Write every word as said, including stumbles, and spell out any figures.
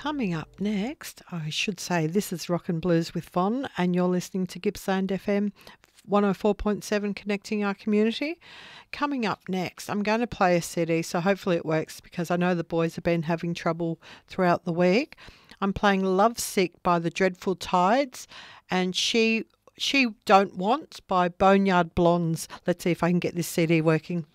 Coming up next, I should say this is Rock and Blues with Von, and you're listening to Gippsland F M one oh four point seven, connecting our community. Coming up next, I'm going to play a C D, so hopefully it works because I know the boys have been having trouble throughout the week. I'm playing Lovesick by the Dreadful Tides and She She Don't Want by Boneyard Blondes. Let's see if I can get this C D working.